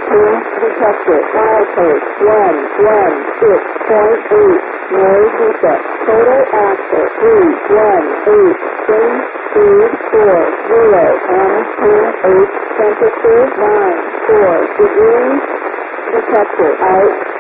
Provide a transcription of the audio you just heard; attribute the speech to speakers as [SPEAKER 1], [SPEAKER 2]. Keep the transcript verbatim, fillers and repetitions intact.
[SPEAKER 1] Clearance detected. Milepost one one six point eight. Noise reset. Total axle three one eight. Change speed four zero. Atmosphere eight. Temperature nine four degrees. Detected. Out.